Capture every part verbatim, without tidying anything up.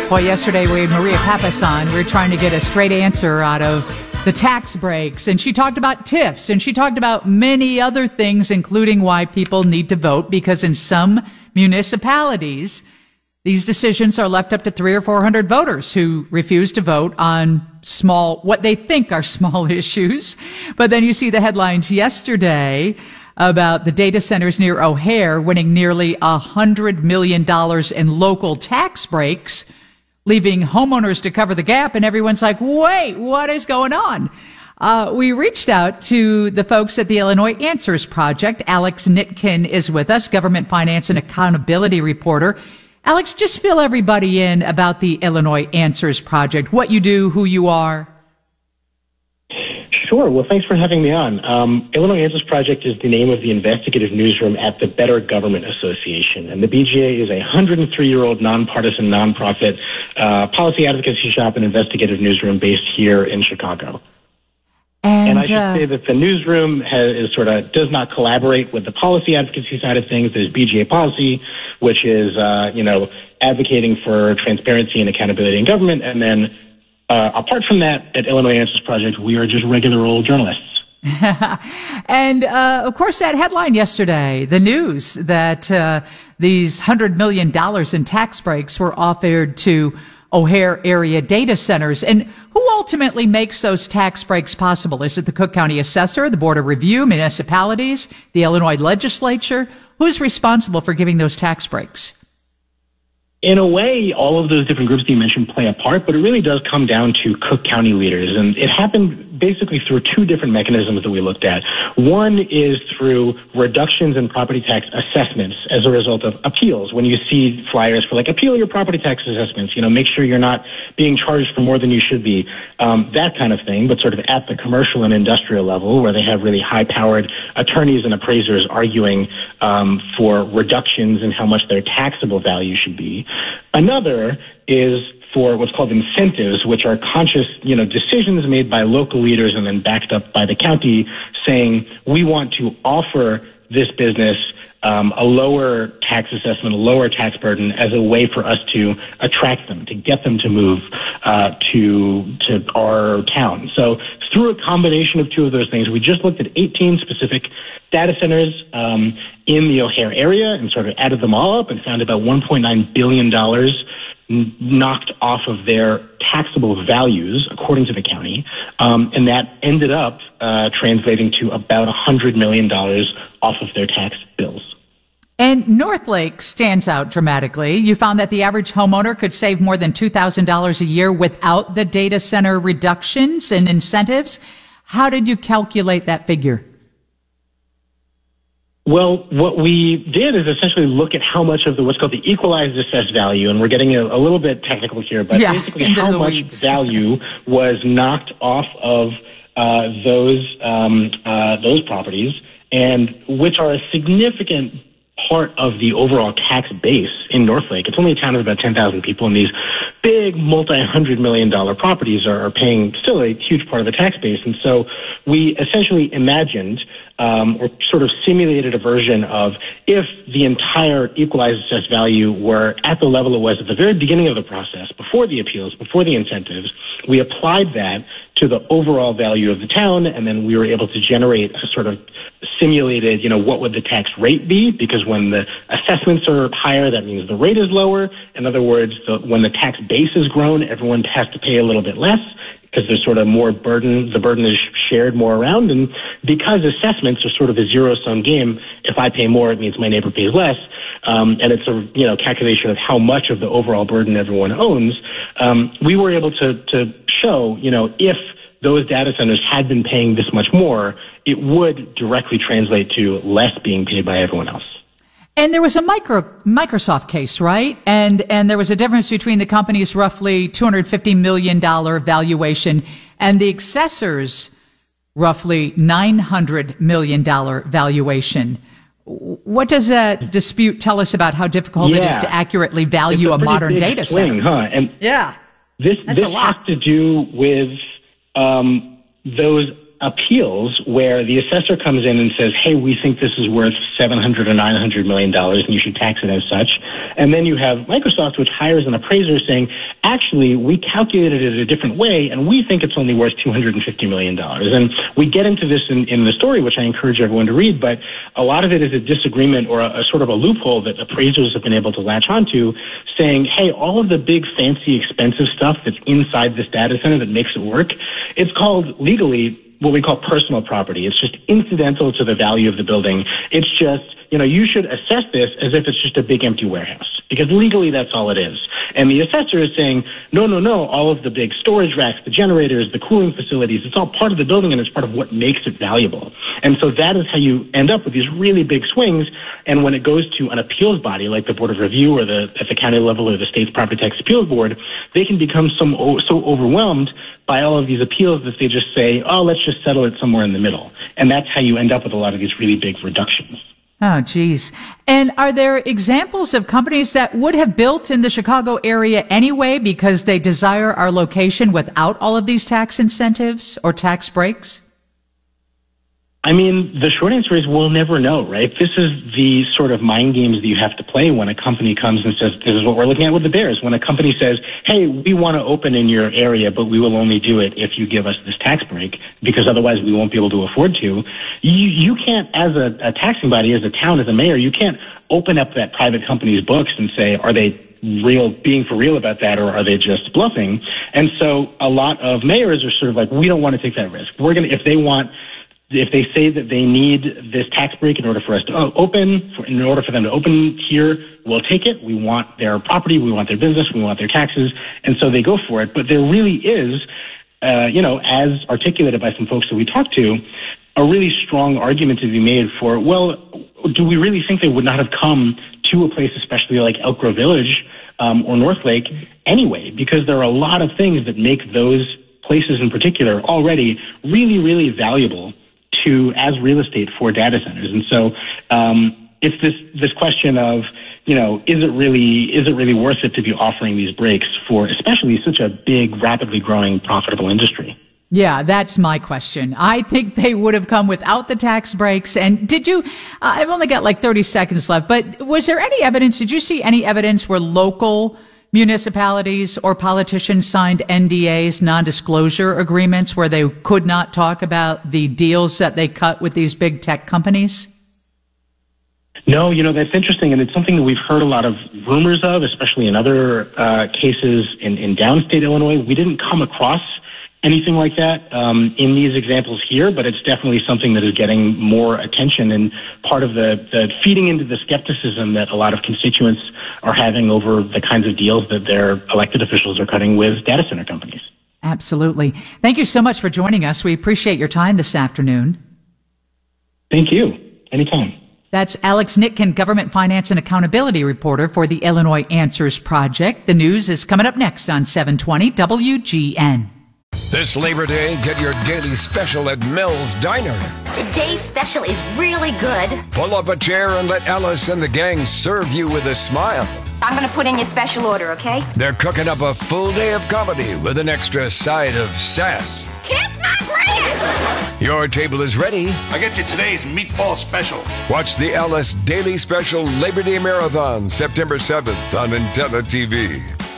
Well, yesterday we had Maria Pappas on. We were trying to get a straight answer out of the tax breaks. And she talked about T I Fs, and she talked about many other things, including why people need to vote, because in some municipalities, these decisions are left up to three or four hundred voters who refuse to vote on small, what they think are small issues. But then you see the headlines yesterday about the data centers near O'Hare winning nearly a hundred million dollars in local tax breaks, leaving homeowners to cover the gap. And everyone's like, wait, what is going on? Uh, we reached out to the folks at the Illinois Answers Project. Alex Nitkin is with us, government finance and accountability reporter. Alex, just fill everybody in about the Illinois Answers Project, what you do, who you are. Sure. Well, thanks for having me on. Um, Illinois Answers Project is the name of the investigative newsroom at the Better Government Association. And the B G A is a one hundred three-year-old nonpartisan nonprofit uh, policy advocacy shop and investigative newsroom based here in Chicago. And, and I should uh, say that the newsroom has, is sort of does not collaborate with the policy advocacy side of things. There's B G A Policy, which is, uh, you know, advocating for transparency and accountability in government. And then uh, apart from that, at Illinois Answers Project, we are just regular old journalists. And, uh, of course, that headline yesterday, the news that uh, these one hundred million dollars in tax breaks were offered to O'Hare area data centers. And who ultimately makes those tax breaks possible? Is it the Cook County Assessor, the Board of Review, municipalities, the Illinois legislature? Who's responsible for giving those tax breaks? In a way, all of those different groups that you mentioned play a part, but it really does come down to Cook County leaders. And it happened basically through two different mechanisms that we looked at. One is through reductions in property tax assessments as a result of appeals. When you see flyers for like, appeal your property tax assessments, you know, make sure you're not being charged for more than you should be, um, that kind of thing, but sort of at the commercial and industrial level where they have really high-powered attorneys and appraisers arguing um, for reductions in how much their taxable value should be. Another is for what's called incentives, which are conscious, you know, decisions made by local leaders and then backed up by the county saying, we want to offer this business um, a lower tax assessment, a lower tax burden as a way for us to attract them, to get them to move uh, to to our town. So through a combination of two of those things, we just looked at eighteen specific data centers um, in the O'Hare area and sort of added them all up and found about one point nine billion dollars knocked off of their taxable values, according to the county, um, and that ended up uh, translating to about one hundred million dollars off of their tax bills. And Northlake stands out dramatically. You found that the average homeowner could save more than two thousand dollars a year without the data center reductions and incentives. How did you calculate that figure? Well, what we did is essentially look at how much of the what's called the equalized assessed value, and we're getting a, a little bit technical here, but yeah, basically how much weeds. value was knocked off of uh, those um, uh, those properties, and which are a significant part of the overall tax base in Northlake. It's only a town of about ten thousand people, and these big multi-hundred million dollar properties are, are paying still a huge part of the tax base. And so we essentially imagined um, or sort of simulated a version of if the entire equalized assessed value were at the level it was at the very beginning of the process, before the appeals, before the incentives, we applied that to the overall value of the town, and then we were able to generate a sort of simulated, you know, what would the tax rate be? Because when the assessments are higher, that means the rate is lower. In other words, the, when the tax base is grown, everyone has to pay a little bit less because there's sort of more burden, the burden is shared more around. And because assessments are sort of a zero-sum game, if I pay more, it means my neighbor pays less. Um, and it's a, you know, calculation of how much of the overall burden everyone owns. Um, we were able to, to show, you know, if those data centers had been paying this much more, it would directly translate to less being paid by everyone else. And there was a micro, Microsoft case, right? And and there was a difference between the company's roughly two hundred fifty million dollars valuation and the accessor's roughly nine hundred million dollars valuation. What does that dispute tell us about how difficult yeah. it is to accurately value a, a modern data swing, center? Huh? And yeah, this That's this a lot. has to do with um, those appeals where the assessor comes in and says, hey, we think this is worth seven hundred or nine hundred million dollars and you should tax it as such. And then you have Microsoft, which hires an appraiser saying, actually, we calculated it a different way and we think it's only worth two hundred fifty million dollars. And we get into this in, in the story, which I encourage everyone to read, but a lot of it is a disagreement or a, a sort of a loophole that appraisers have been able to latch onto, saying, hey, all of the big, fancy, expensive stuff that's inside this data center that makes it work, it's called legally what we call personal property. It's just incidental to the value of the building. It's just, you know, you should assess this as if it's just a big empty warehouse, because legally that's all it is. And the assessor is saying, no, no, no, all of the big storage racks, the generators, the cooling facilities, it's all part of the building and it's part of what makes it valuable. And so that is how you end up with these really big swings. And when it goes to an appeals body like the Board of Review or the at the county level or the state's Property Tax Appeals Board, they can become some, so overwhelmed by all of these appeals that they just say, oh, let's just settle it somewhere in the middle. And that's how you end up with a lot of these really big reductions. Oh, geez. And are there examples of companies that would have built in the Chicago area anyway because they desire our location without all of these tax incentives or tax breaks? I mean, the short answer is we'll never know, right? This is the sort of mind games that you have to play when a company comes and says, this is what we're looking at with the Bears. When a company says, hey, we want to open in your area, but we will only do it if you give us this tax break, because otherwise we won't be able to afford to. You, you can't, as a, a taxing body, as a town, as a mayor, you can't open up that private company's books and say, are they real, being for real about that, or are they just bluffing? And so a lot of mayors are sort of like, we don't want to take that risk. We're going to, if they want, if they say that they need this tax break in order for us to open, for, in order for them to open here, we'll take it. We want their property, we want their business, we want their taxes, and so they go for it. But there really is, uh, you know, as articulated by some folks that we talked to, a really strong argument to be made for, well, do we really think they would not have come to a place, especially like Elk Grove Village um, or North Lake anyway? Because there are a lot of things that make those places in particular already really, really valuable to as real estate for data centers. And so um, it's this this question of, you know, is it really is it really worth it to be offering these breaks for especially such a big, rapidly growing, profitable industry? Yeah, that's my question. I think they would have come without the tax breaks. And did you, uh, I've only got like thirty seconds left, but was there any evidence, did you see any evidence where local municipalities or politicians signed N D As, non-disclosure agreements, where they could not talk about the deals that they cut with these big tech companies? No, you know, that's interesting, and it's something that we've heard a lot of rumors of, especially in other uh, cases in, in downstate Illinois. We didn't come across anything like that um, in these examples here, but it's definitely something that is getting more attention and part of the, the feeding into the skepticism that a lot of constituents are having over the kinds of deals that their elected officials are cutting with data center companies. Absolutely. Thank you so much for joining us. We appreciate your time this afternoon. Thank you. Anytime. That's Alex Nitkin, Government Finance and Accountability Reporter for the Illinois Answers Project. The news is coming up next on seven twenty W G N. This Labor Day, get your daily special at Mel's Diner. Today's special is really good. Pull up a chair and let Alice and the gang serve you with a smile. I'm going to put in your special order, okay? They're cooking up a full day of comedy with an extra side of sass. Kiss my grits! Your table is ready. I get you today's meatball special. Watch the Alice Daily Special Labor Day Marathon, September seventh on Intella T V.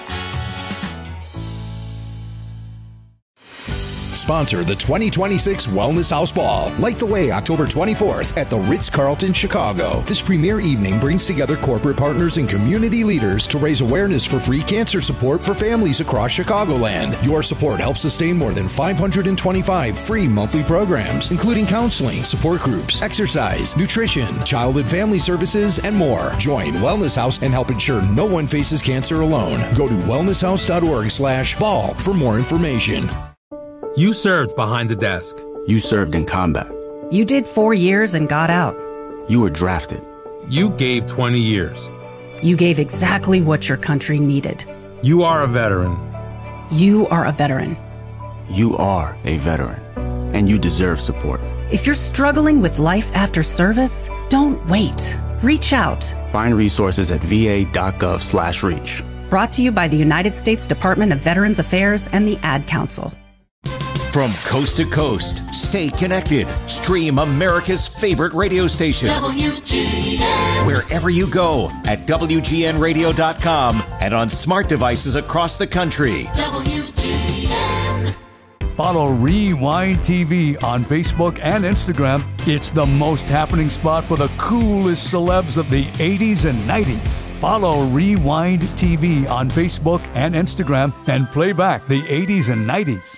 Sponsor the twenty twenty-six Wellness House Ball. Light the way October twenty-fourth at the Ritz-Carlton, Chicago. This premier evening brings together corporate partners and community leaders to raise awareness for free cancer support for families across Chicagoland. Your support helps sustain more than five hundred twenty-five free monthly programs, including counseling, support groups, exercise, nutrition, child and family services, and more. Join Wellness House and help ensure no one faces cancer alone. Go to wellnesshouse.org slash ball for more information. You served behind the desk. You served in combat. You did four years and got out. You were drafted. You gave twenty years. You gave exactly what your country needed. You are a veteran. You are a veteran. You are a veteran. And you deserve support. If you're struggling with life after service, don't wait. Reach out. Find resources at va.gov slash reach. Brought to you by the United States Department of Veterans Affairs and the Ad Council. From coast to coast, Stay connected. Stream America's favorite radio station. W G N. Wherever you go at W G N radio dot com and on smart devices across the country. W G N. Follow Rewind T V on Facebook and Instagram. It's the most happening spot for the coolest celebs of the eighties and nineties. Follow Rewind T V on Facebook and Instagram and play back the eighties and nineties.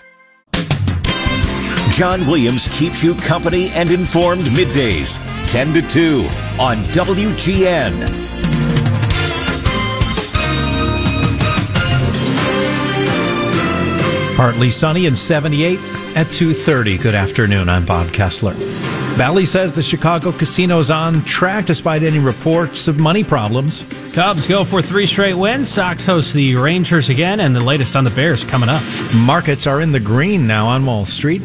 John Williams keeps you company and informed middays, ten to two on W G N. Partly sunny and seventy-eight at two thirty. Good afternoon. I'm Bob Kessler. Bally says the Chicago casino's on track despite any reports of money problems. Cubs go for three straight wins. Sox host the Rangers again, and the latest on the Bears coming up. Markets are in the green now on Wall Street.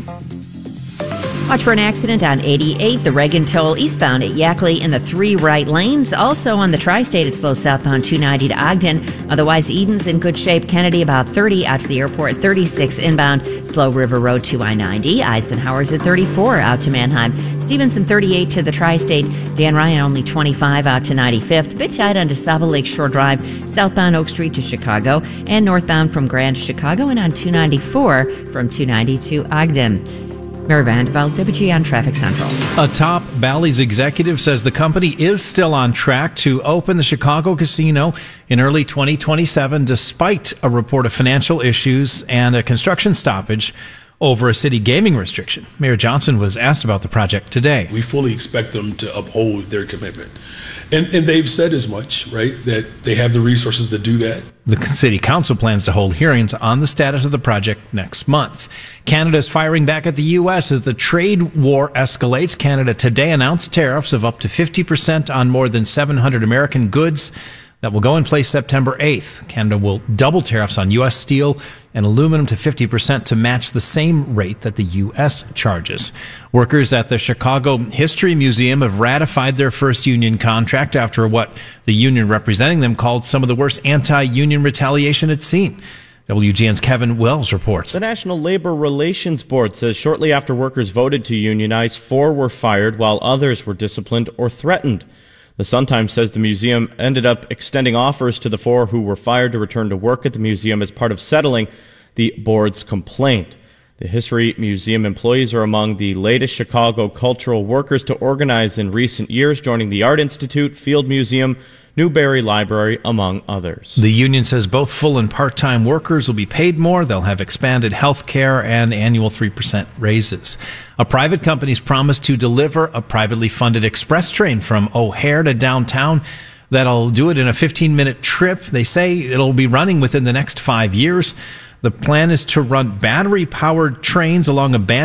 Watch for an accident on eighty-eight, the Reagan Toll eastbound at Yackley in the three right lanes. Also on the Tri-State, it's slow southbound two ninety to Ogden. Otherwise, Eden's in good shape. Kennedy about thirty out to the airport, thirty-six inbound. Slow River Road to I ninety. Eisenhower's at thirty-four out to Manheim. Stevenson thirty-eight to the Tri-State. Dan Ryan only twenty-five out to ninety-fifth. Bit tight on DeSable Lake Shore Drive. Southbound Oak Street to Chicago. And northbound from Grand to Chicago. And on two ninety-four from two ninety to Ogden. Mary Vanderveld, W G N Traffic Central. A top Bally's executive says the company is still on track to open the Chicago casino in early twenty twenty-seven, despite a report of financial issues and a construction stoppage over a city gaming restriction. Mayor Johnson was asked about the project today. We fully expect them to uphold their commitment. And, and they've said as much, right, that they have the resources to do that. The city council plans to hold hearings on the status of the project next month. Canada is firing back at the U S as the trade war escalates. Canada today announced tariffs of up to fifty percent on more than seven hundred American goods that will go in place September eighth. Canada will double tariffs on U S steel and aluminum to fifty percent to match the same rate that the U S charges. Workers at the Chicago History Museum have ratified their first union contract after what the union representing them called some of the worst anti-union retaliation it's seen. W G N's Kevin Wells reports. The National Labor Relations Board says shortly after workers voted to unionize, four were fired while others were disciplined or threatened. The Sun-Times says the museum ended up extending offers to the four who were fired to return to work at the museum as part of settling the board's complaint. The History Museum employees are among the latest Chicago cultural workers to organize in recent years, joining the Art Institute, Field Museum, Newberry Library, among others. The union says both full and part-time workers will be paid more. They'll have expanded health care and annual three percent raises. A private company's promised to deliver a privately funded express train from O'Hare to downtown. That'll do it in a fifteen-minute trip. They say it'll be running within the next five years. The plan is to run battery-powered trains along a band